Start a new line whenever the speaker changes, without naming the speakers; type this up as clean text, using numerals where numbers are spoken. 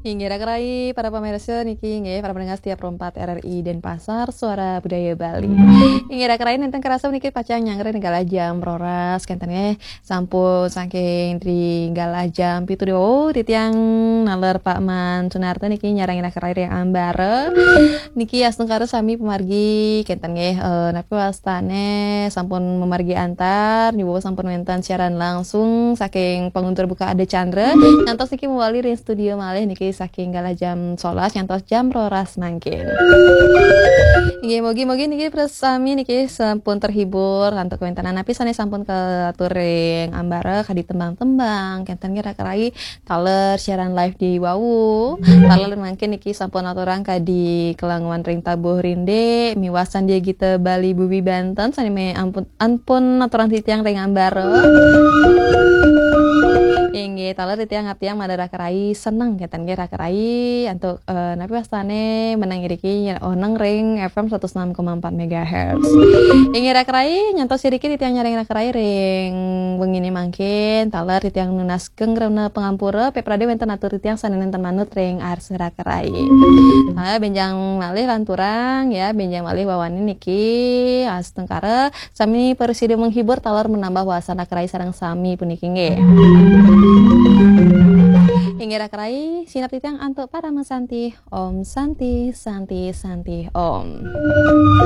Hingga kerai para pemirsa niki nggih para pendengar setiap Rompat RRI Denpasar Suara Budaya Bali. Hingga kerai nenten kerasa niki pacang nyangre negala jam roras kenten nggih sampun saking tinggal jam pitu titiang naler Pak Man Sunarta niki nyarangin kerai yang ambare niki astung karo sami pemargi kenten nggih napi wastane sampun memargi antar nyoba sampun wenten siaran langsung saking penguntur buka ada Chandra ngantos niki mewali ring studio malih niki saking gala jam 11 ngantos jam roras mangkin. Nggih mugi-mugi niki persami niki sampun terhibur kantuk wentanan napi sane sampun katuring ambara kadi tembang-tembang kenten kira-kirai taler siaran live di wau taler mangkin niki sampun aturang kadi kelanguan ring tabuh rinde miwasan dia kita Bali Bubi Banten sane me ampun aturan titiang ring ambara Inggih taler titiang ngatiang madara kerai seneng keten ge kerai untuk napi wastane menang iriki oneng ring FM 106,4 MHz. Inggih kerai nyantos iriki titiang nyaring kerai ring wengine mangkin taler titiang nunaskeun reuna pengampura peprade wenten atur titiang sanenten manut ring ars kerai. Benjang malih lanturang ya benjang malih wawani niki astengkara sami persida menghibur taler menambah wasana kerai sareng sami puniki nggih. Hingga kerai sinap titiang antuk para mesanti Om Santi Santi Santi Om.